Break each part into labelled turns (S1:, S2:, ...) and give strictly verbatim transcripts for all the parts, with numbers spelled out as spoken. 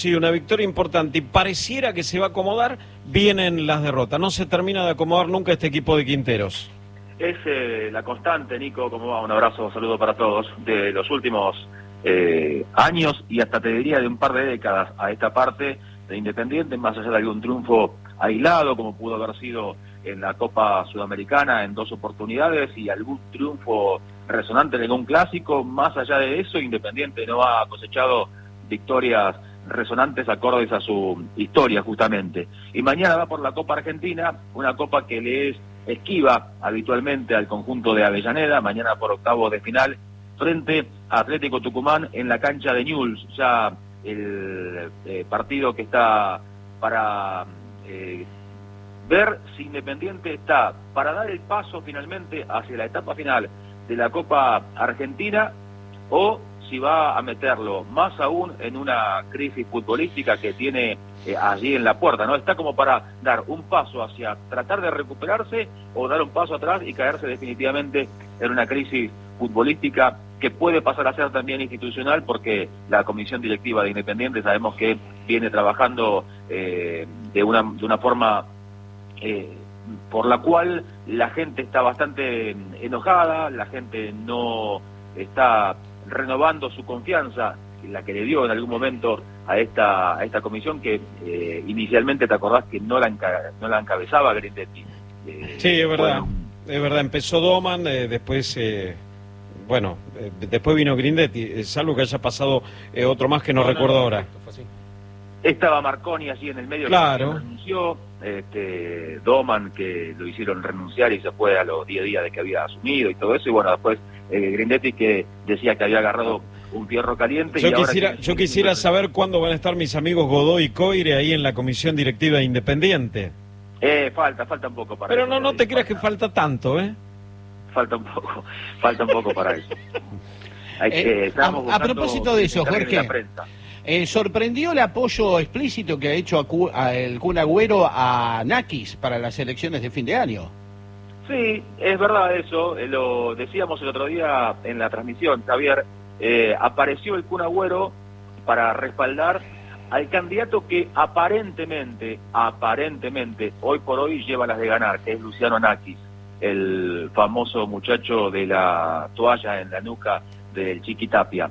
S1: Sí, una victoria importante y pareciera que se va a acomodar, vienen las derrotas. No se termina de acomodar nunca este equipo de Quinteros.
S2: Es eh, la constante, Nico, ¿cómo va? Un abrazo, un saludo para todos. De los últimos eh, años y hasta te diría de un par de décadas a esta parte de Independiente, más allá de algún triunfo aislado, como pudo haber sido en la Copa Sudamericana en dos oportunidades y algún triunfo resonante en algún clásico, más allá de eso, Independiente no ha cosechado victorias resonantes acordes a su historia justamente. Y mañana va por la Copa Argentina, una copa que le es esquiva habitualmente al conjunto de Avellaneda, mañana por octavos de final, frente a Atlético Tucumán en la cancha de Newell's, ya el eh, partido que está para eh, ver si Independiente está para dar el paso finalmente hacia la etapa final de la Copa Argentina o si va a meterlo más aún en una crisis futbolística que tiene eh, allí en la puerta, ¿no? Está como para dar un paso hacia tratar de recuperarse o dar un paso atrás y caerse definitivamente en una crisis futbolística que puede pasar a ser también institucional, porque la comisión directiva de Independiente sabemos que viene trabajando eh, de una de una forma eh, por la cual la gente está bastante enojada, la gente no está renovando su confianza, la que le dio en algún momento a esta a esta comisión que eh, inicialmente te acordás que no la enca no la encabezaba Grindetti.
S1: Eh, sí, es verdad, bueno. es verdad, empezó Doman, eh, después eh, bueno, eh, después vino Grindetti, eh, salvo que haya pasado eh, otro más que no, no recuerdo no, no, ahora.
S2: Estaba Marconi allí en el medio,
S1: claro.
S2: Que renunció, este, Doman que lo hicieron renunciar y se fue a los diez días de que había asumido y todo eso, y bueno, después eh, Grindetti que decía que había agarrado un fierro caliente.
S1: Yo
S2: y
S1: quisiera,
S2: ahora que...
S1: yo quisiera saber cuándo van a estar mis amigos Godoy y Coire ahí en la comisión directiva de Independiente.
S2: Eh, falta, falta un poco para
S1: Pero
S2: eso.
S1: Pero no, no te creas que falta tanto, ¿eh?
S2: Falta un poco, falta un poco para eso. Hay que,
S3: eh, a, a propósito de eso, Jorge, eh, ¿sorprendió el apoyo explícito que ha hecho a Cu a el Kun Agüero a Nakis para las elecciones de fin de año?
S2: Sí, es verdad eso, eh, lo decíamos el otro día en la transmisión, Javier, eh, apareció el Kun Agüero para respaldar al candidato que aparentemente, aparentemente, hoy por hoy lleva las de ganar, que es Luciano Nakis, el famoso muchacho de la toalla en la nuca del Chiquitapia.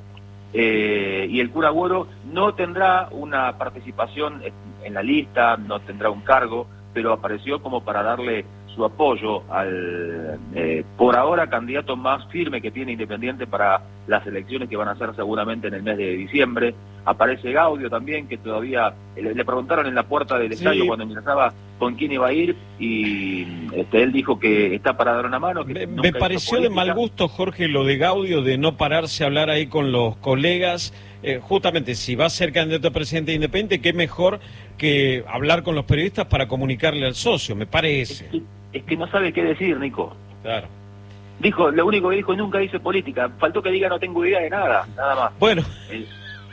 S2: Eh, y el Kun Agüero no tendrá una participación en la lista, no tendrá un cargo, pero apareció como para darle su apoyo al, eh, por ahora, candidato más firme que tiene Independiente para las elecciones que van a ser seguramente en el mes de diciembre. Aparece Gaudio también, que todavía le, le preguntaron en la puerta del estadio sí. cuando amenazaba con quién iba a ir, y este, él dijo que está para dar una mano. Que
S1: me me pareció de mal gusto, Jorge, lo de Gaudio, de no pararse a hablar ahí con los colegas. Eh, justamente, si va a ser candidato a presidente Independiente, qué mejor que hablar con los periodistas para comunicarle al socio, me parece.
S2: Es que, es que no sabe qué decir, Nico.
S1: Claro.
S2: Dijo, lo único que dijo, nunca hice política. Faltó que diga no tengo idea de nada, nada más.
S1: Bueno.
S2: Eh,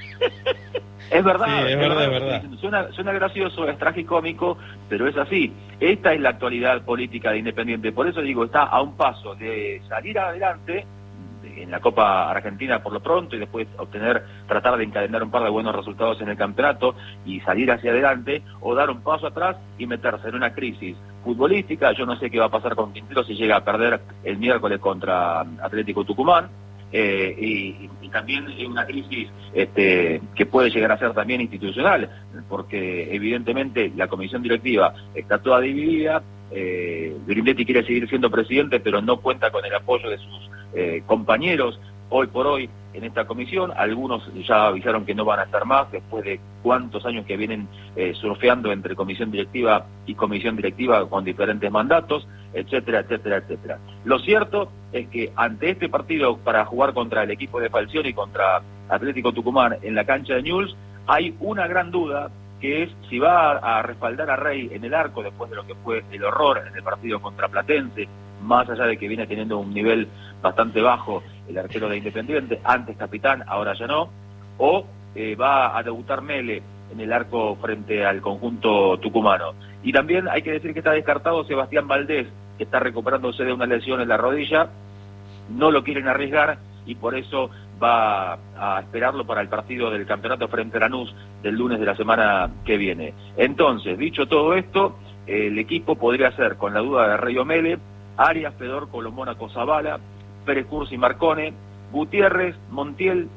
S2: es verdad,
S1: sí, es,
S2: es
S1: verdad,
S2: verdad,
S1: es verdad.
S2: Suena, suena gracioso, es tragicómico, pero es así. Esta es la actualidad política de Independiente. Por eso digo, está a un paso de salir adelante en la Copa Argentina por lo pronto y después obtener, tratar de encadenar un par de buenos resultados en el campeonato y salir hacia adelante, o dar un paso atrás y meterse en una crisis futbolística. Yo no sé qué va a pasar con Quintero si llega a perder el miércoles contra Atlético Tucumán, eh, y, y también en una crisis este, que puede llegar a ser también institucional, porque evidentemente la comisión directiva está toda dividida. eh, Grindetti quiere seguir siendo presidente, pero no cuenta con el apoyo de sus eh, compañeros hoy por hoy en esta comisión. Algunos ya avisaron que no van a estar más después de cuántos años que vienen eh, surfeando entre comisión directiva y comisión directiva con diferentes mandatos, etcétera, etcétera, etcétera. Lo cierto es que ante este partido para jugar contra el equipo de Falcioni y contra Atlético Tucumán en la cancha de Newell's, hay una gran duda, que es si va a, a respaldar a Rey en el arco después de lo que fue el horror en el partido contra Platense, más allá de que viene teniendo un nivel bastante bajo el arquero de Independiente, antes capitán, ahora ya no, o eh, va a debutar Mele en el arco frente al conjunto tucumano. Y también hay que decir que está descartado Sebastián Valdés, que está recuperándose de una lesión en la rodilla, no lo quieren arriesgar y por eso va a esperarlo para el partido del campeonato frente a Lanús del lunes de la semana que viene. Entonces, dicho todo esto, el equipo podría ser, con la duda de Rey Omele, Arias, Fedor, Colomónaco, Zavala, Pérez Cursi, Marcone, Gutiérrez, Montiel,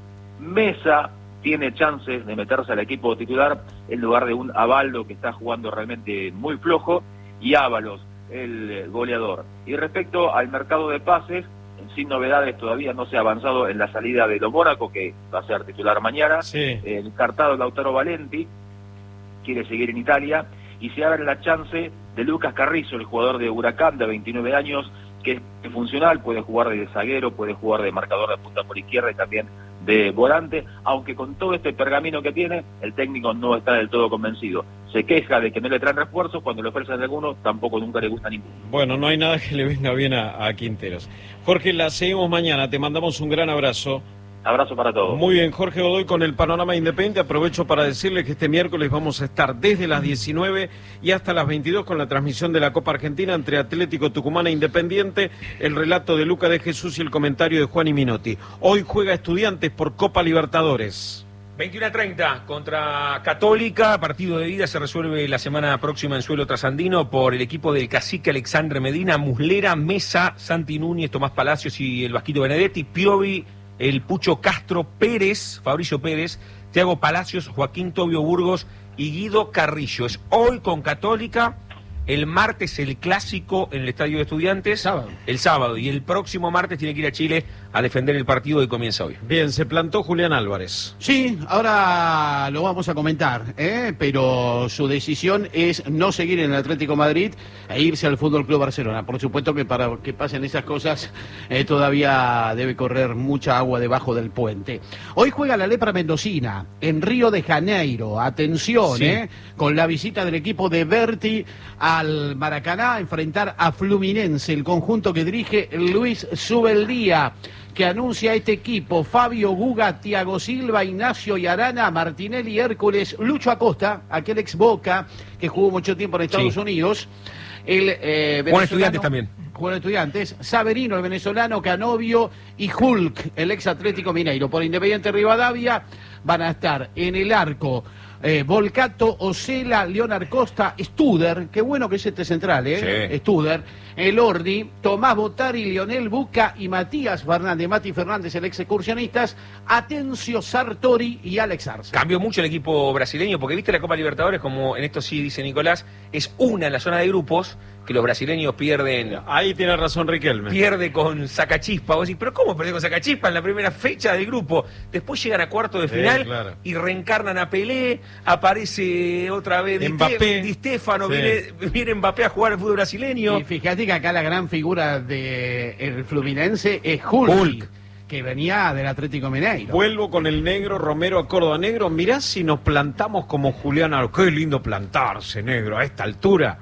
S2: Mesa tiene chances de meterse al equipo titular en lugar de un Avaldo que está jugando realmente muy flojo, y Ábalos, el goleador. Y respecto al mercado de pases, sin novedades, todavía no se ha avanzado en la salida de Lo Mónaco, que va a ser titular mañana.
S1: Sí.
S2: El cartado Lautaro Valenti quiere seguir en Italia, y se abre la chance de Lucas Carrizo, el jugador de Huracán de veintinueve años, que es funcional, puede jugar de zaguero, puede jugar de marcador de punta por izquierda y también de volante, aunque con todo este pergamino que tiene, el técnico no está del todo convencido. Se queja de que no le traen refuerzos, cuando le ofrecen algunos, tampoco nunca le gusta ninguno.
S1: Bueno, no hay nada que le venga bien a, a Quinteros. Jorge, la seguimos mañana, te mandamos un gran abrazo.
S2: Abrazo para todos.
S1: Muy bien, Jorge Godoy con el Panorama Independiente. Aprovecho para decirles que este miércoles vamos a estar desde las diecinueve y hasta las veintidós con la transmisión de la Copa Argentina entre Atlético Tucumán e Independiente, el relato de Luca de Jesús y el comentario de Juan y Minotti. Hoy juega Estudiantes por Copa Libertadores.
S4: veintiuno a treinta contra Católica, partido de ida se resuelve la semana próxima en suelo trasandino por el equipo del cacique Alexandre Medina, Muslera, Mesa, Santi Núñez, Tomás Palacios y el Vasquito Benedetti, Piovi, el Pucho Castro, Pérez, Fabricio Pérez, Thiago Palacios, Joaquín Tobio Burgos y Guido Carrillo. Es hoy con Católica, el martes el clásico en el Estadio de Estudiantes,
S3: sábado.
S4: el sábado, y el próximo martes tiene que ir a Chile a defender el partido que comienza hoy.
S1: Bien, se plantó Julián Álvarez.
S3: Sí, ahora lo vamos a comentar, ¿eh? Pero su decisión es no seguir en el Atlético Madrid e irse al Fútbol Club Barcelona. Por supuesto que para que pasen esas cosas eh, todavía debe correr mucha agua debajo del puente. Hoy juega la Lepra Mendocina en Río de Janeiro. Atención,
S1: Sí.
S3: ¿eh? Con la visita del equipo de Berti al Maracaná a enfrentar a Fluminense, el conjunto que dirige Luis Subeldía, que anuncia este equipo: Fabio Guga, Thiago Silva, Ignacio Yarana, Martinelli, Hércules, Lucho Acosta, aquel ex Boca que jugó mucho tiempo en Estados
S4: Sí.
S3: Unidos, el eh,
S4: Juan Estudiantes también.
S3: Juan Estudiantes, Saverino, el venezolano, Canovio y Hulk, el ex Atlético Mineiro. Por Independiente Rivadavia van a estar en el arco Eh, Volcato, Osela, Leonard Costa, Studer, qué bueno que es este central, ¿eh?
S4: Sí.
S3: Studer, Elordi, Tomás Botari, Lionel Buca y Matías Fernández, Mati Fernández, el ex excursionistas, Atencio Sartori y Alex Arce.
S4: Cambió mucho el equipo brasileño, porque viste la Copa Libertadores, como en esto sí dice Nicolás, es una en la zona de grupos que los brasileños pierden.
S1: Ahí tiene razón Riquelme.
S4: Pierde con Sacachispa. Vos decís, ¿pero cómo perdió con Sacachispa en la primera fecha del grupo? Después llegan a cuarto de
S1: Sí,
S4: final
S1: claro.
S4: y reencarnan a Pelé, aparece otra vez Di
S1: Mbappé.
S4: Di Stéfano,
S1: Sí.
S4: viene, viene Mbappé a jugar al fútbol brasileño.
S3: Y fíjate que acá la gran figura del Fluminense es Hulk,
S4: Hulk.
S3: que venía del Atlético Mineiro.
S1: Vuelvo con el negro Romero a Córdoba. Negro, mirá si nos plantamos como Julián Álvarez. Qué lindo plantarse, negro, a esta altura.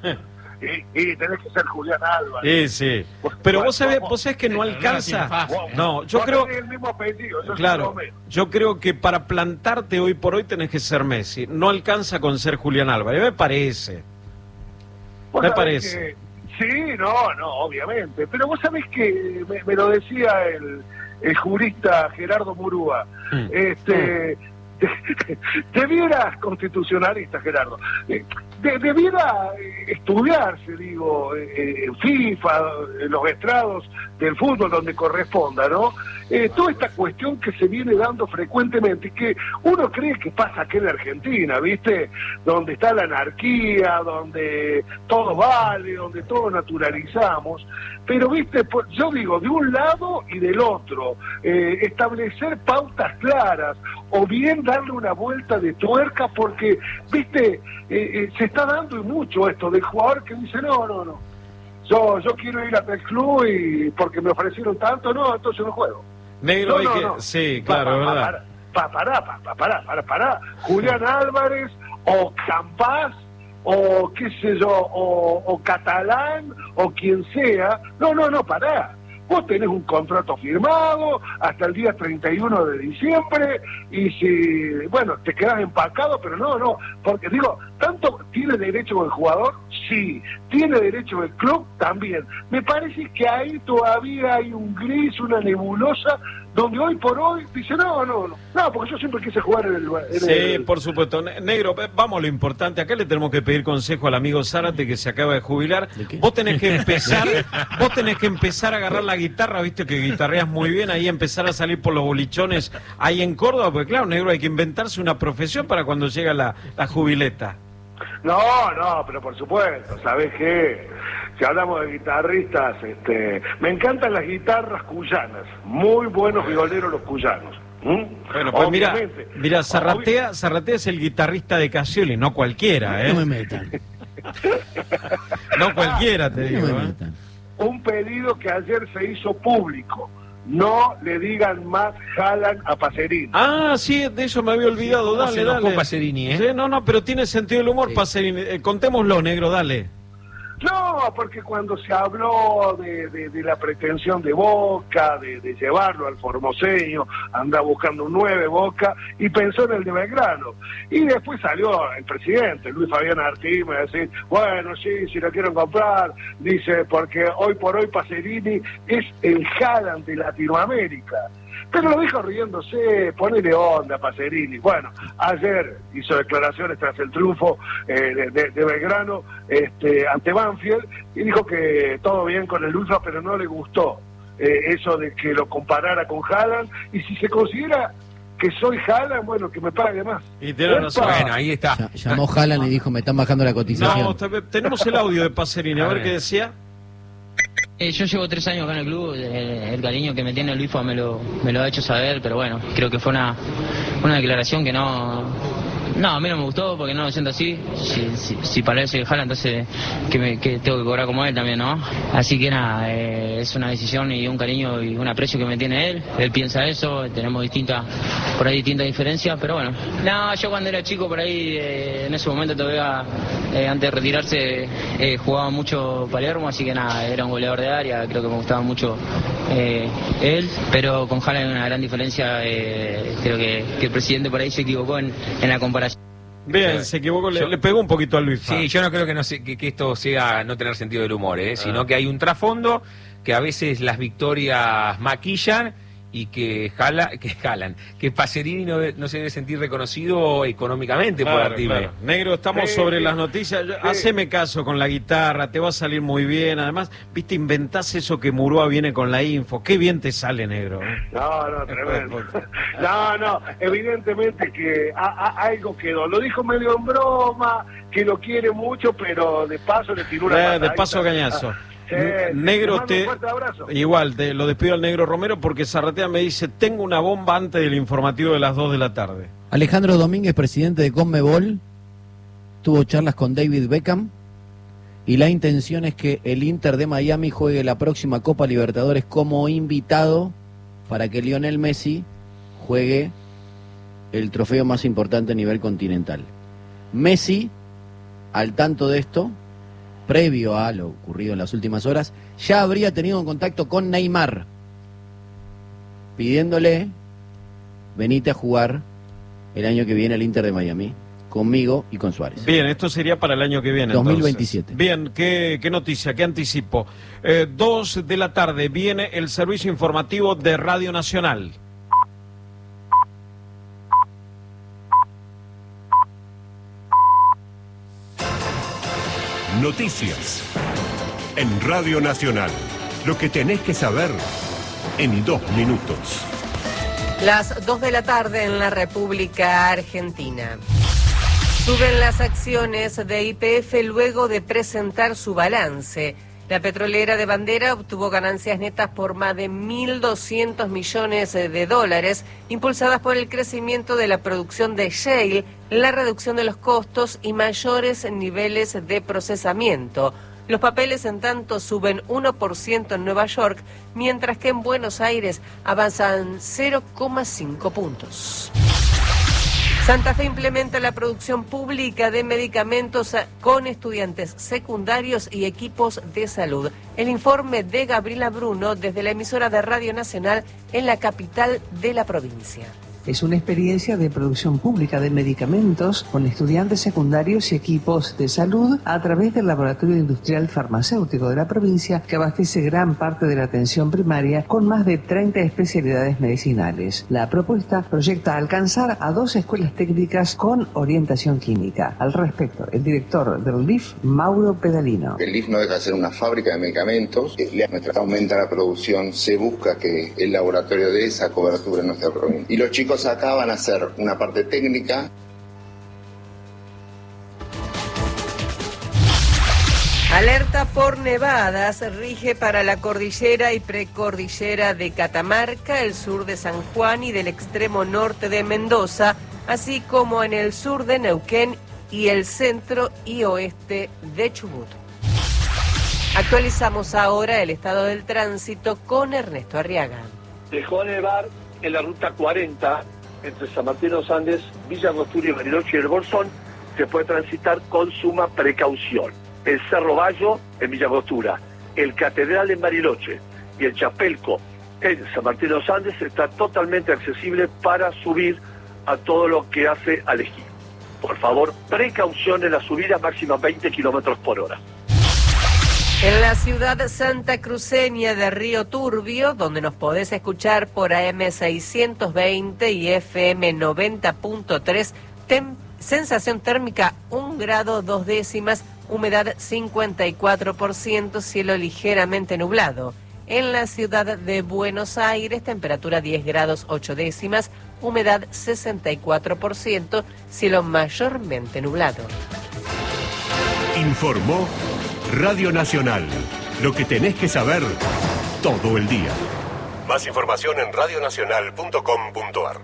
S5: Y, y tenés que ser Julián Álvarez.
S1: Sí, sí. Pero vos sabés, vos sabés que no alcanza.
S3: fácil.
S1: No, yo
S5: Vos
S1: creo.
S5: tenés el mismo apellido, yo soy
S1: Claro,
S5: Romero.
S1: yo creo que para plantarte hoy por hoy tenés que ser Messi. No alcanza con ser Julián Álvarez, me parece.
S5: Vos
S1: Me
S5: sabés
S1: parece.
S5: que- sí, no, no, obviamente. Pero vos sabés que me, me lo decía el, el jurista Gerardo Murúa.
S1: Mm.
S5: Este, debiera, constitucionalista Gerardo, eh, de- debiera eh, estudiarse, digo, eh, en FIFA, en los estrados del fútbol donde corresponda, ¿no? Eh, toda esta cuestión que se viene dando frecuentemente y que uno cree que pasa aquí en Argentina, ¿viste? Donde está la anarquía, donde todo vale, donde todo naturalizamos, pero, ¿viste? Por- yo digo, de un lado y del otro, eh, establecer pautas claras, o bien darle una vuelta de tuerca, porque, ¿viste? Eh, eh, se está dando y mucho esto del jugador que dice, no, no, no, yo, yo quiero ir a tal club y porque me ofrecieron tanto, no, entonces no juego.
S1: Negro,
S5: No,
S1: hay
S5: no,
S1: que.
S5: no.
S1: Sí,
S5: Pa-
S1: claro,
S5: pa-
S1: es
S5: pa-
S1: verdad.
S5: pa- Pará, pa- pa- pará, pará, pará. Julián Álvarez, o Campás, o qué sé yo, o, o Catalán, o quien sea. No, no, no, pará. Vos tenés un contrato firmado hasta el día treinta y uno de diciembre y si, bueno, te quedás empacado, pero no, no, porque digo, ¿tanto tiene derecho el jugador? Sí. ¿Tiene derecho el club? También. Me parece que ahí todavía hay un gris, una nebulosa donde hoy por hoy dice, no, no, no, no, porque yo siempre quise jugar en el... En
S1: sí,
S5: el...
S1: por supuesto. Negro, vamos a lo importante. Acá le tenemos que pedir consejo al amigo Zárate, que se acaba de jubilar. ¿De vos tenés que empezar, vos tenés que empezar a agarrar la guitarra, viste que guitarreas muy bien, ahí empezar a salir por los bolichones ahí en Córdoba, porque claro, Negro, hay que inventarse una profesión para cuando llega la, la jubileta.
S5: No, no, pero por supuesto, ¿sabés qué? Si hablamos de guitarristas, este, me encantan las guitarras cuyanas, muy buenos violeros los cuyanos. ¿Mm?
S1: Bueno, pues mira, mira, Zarratea, Zarratea es el guitarrista de Casioli, no cualquiera, ¿eh?
S3: No me metan.
S1: No cualquiera, te digo,
S3: no me
S1: ¿eh?
S3: metan.
S5: Un pedido que ayer se hizo público. No le digan más Haaland a Pacerini.
S1: Ah, sí, de eso me había olvidado.
S4: ¿Cómo
S1: Dale,
S4: se enojó
S1: dale.
S4: Pacerini, eh?
S1: Sí, no, no, pero tiene sentido el humor,
S4: Sí.
S1: Pacerini. Eh, contémoslo, Negro, dale.
S5: No, porque cuando se habló de, de, de la pretensión de Boca, de, de llevarlo al formoseño, anda buscando un nueve Boca, y pensó en el de Belgrano. Y después salió el presidente, Luis Fabián Artimes, a decir, bueno, sí, si lo quieren comprar, dice, porque hoy por hoy Pacerini es el Haaland de Latinoamérica. Pero lo dijo riéndose, ponele onda a Pacerini. Bueno, ayer hizo declaraciones tras el triunfo eh, de, de, de Belgrano este, ante Banfield y dijo que todo bien con el Ultra, pero no le gustó eh, eso de que lo comparara con Haaland. Y si se considera que soy Haaland, bueno, que me pague más.
S1: Y tiene razón.
S4: Bueno, ahí está.
S3: Ya- Llamó Haaland y dijo, me están bajando la cotización.
S1: No, te- tenemos el audio de Pacerini, a
S4: A
S1: ver
S4: ver.
S1: qué decía.
S6: Eh, yo llevo tres años acá en el club, el, el cariño que me tiene Luis me lo, me lo ha hecho saber, pero bueno, creo que fue una, una declaración que no... No, a mí no me gustó porque no lo siento así. Si, si, si para él soy Haaland, entonces que, me, que tengo que cobrar como él también, ¿no? Así que nada, eh, es una decisión y un cariño y un aprecio que me tiene él. Él piensa eso, tenemos distintas, por ahí distintas diferencias, pero bueno. No, yo cuando era chico por ahí, eh, en ese momento todavía, eh, antes de retirarse, eh, jugaba mucho Palermo, así que nada, era un goleador de área, creo que me gustaba mucho eh, él, pero con Haaland hay una gran diferencia, eh, creo que, que el presidente por ahí se equivocó en, en la comparación.
S1: Bien, se equivocó, le,
S4: Yo-
S1: le pegó un poquito a Luis.
S4: Sí, yo no creo que, no sé, que, que esto sea no tener sentido del humor, ¿eh? Sino que hay un trasfondo que a veces las victorias maquillan y que jala, que jalan, que Pacerini no, de- no se debe sentir reconocido económicamente por
S1: Claro,
S4: Artime.
S1: claro. Negro, estamos
S5: Sí,
S1: sobre
S5: sí.
S1: las noticias. Yo-
S5: Sí.
S1: Haceme caso con la guitarra, te va a salir muy bien. Además, viste, inventás eso que Murúa viene con la info. Qué bien te sale, Negro. ¿eh?
S5: No, no, tremendo. No, no, evidentemente que a, a- algo quedó. Lo dijo medio en broma, que lo quiere mucho, pero de paso le tiró una
S1: Eh, de
S5: patadita.
S1: paso cañazo.
S5: Sí,
S1: N-
S5: sí,
S1: Negro,
S5: mando
S1: te
S5: un fuerte abrazo.
S1: igual, te lo despido al Negro Romero porque Zarratea me dice, tengo una bomba antes del informativo de las dos de la tarde.
S3: Alejandro Domínguez, presidente de Conmebol, tuvo charlas con David Beckham y la intención es que el Inter de Miami juegue la próxima Copa Libertadores como invitado para que Lionel Messi juegue el trofeo más importante a nivel continental. Messi, al tanto de esto, previo a lo ocurrido en las últimas horas, ya habría tenido un contacto con Neymar, pidiéndole, venite a jugar el año que viene al Inter de Miami, conmigo y con Suárez.
S1: Bien, esto sería para el año que viene.
S3: dos mil
S1: entonces.
S3: veintisiete.
S1: Bien, ¿qué, qué noticia, qué anticipo? Eh, dos de la tarde viene el servicio informativo de Radio Nacional.
S7: Noticias. En Radio Nacional. Lo que tenés que saber en dos minutos.
S8: Las dos de la tarde en la República Argentina. Suben las acciones de Y P F luego de presentar su balance. La petrolera de bandera obtuvo ganancias netas por más de mil doscientos millones de dólares, impulsadas por el crecimiento de la producción de shale, la reducción de los costos y mayores niveles de procesamiento. Los papeles, en tanto, suben uno por ciento en Nueva York, mientras que en Buenos Aires avanzan cero coma cinco puntos. Santa Fe implementa la producción pública de medicamentos con estudiantes secundarios y equipos de salud. El informe de Gabriela Bruno desde la emisora de Radio Nacional en la capital de la provincia.
S9: Es una experiencia de producción pública de medicamentos con estudiantes secundarios y equipos de salud a través del Laboratorio Industrial Farmacéutico de la provincia, que abastece gran parte de la atención primaria con más de treinta especialidades medicinales. La propuesta proyecta alcanzar a dos escuelas técnicas con orientación química. Al respecto, el director del L I F, Mauro Pedalino.
S10: El L I F no deja de ser una fábrica de medicamentos, mientras aumenta la producción se busca que el laboratorio dé esa cobertura en nuestra provincia. Y los chicos acá van a hacer una parte técnica.
S8: Alerta por nevadas rige para la cordillera y precordillera de Catamarca, el sur de San Juan y del extremo norte de Mendoza, así como en el sur de Neuquén y el centro y oeste de Chubut. Actualizamos ahora el estado del tránsito con Ernesto Arriaga.
S5: Dejó de nevar en la ruta cuarenta entre San Martín de los Andes, Villa Angostura y Bariloche y el Bolsón. Se puede transitar con suma precaución. El Cerro Bayo en Villa Angostura, el Catedral en Bariloche y el Chapelco en San Martín de los Andes está totalmente accesible para subir a todo lo que hace al esquí. Por favor, precaución en la subida, máxima veinte kilómetros por hora.
S8: En la ciudad santacruceña de Río Turbio, donde nos podés escuchar por A M seiscientos veinte y F M noventa punto tres, tem- sensación térmica un grado dos décimas, humedad cincuenta y cuatro por ciento, cielo ligeramente nublado. En la ciudad de Buenos Aires, temperatura diez grados ocho décimas, humedad sesenta y cuatro por ciento, cielo mayormente nublado.
S7: Informó Radio Nacional. Lo que tenés que saber todo el día. Más información en radio nacional punto com punto a r.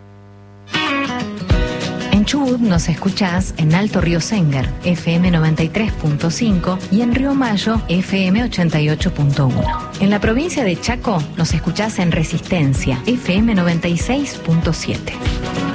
S11: En Chubut nos escuchás en Alto Río Sengar, F M noventa y tres punto cinco y en Río Mayo, F M ochenta y ocho punto uno. En la provincia de Chaco nos escuchás en Resistencia, F M noventa y seis punto siete.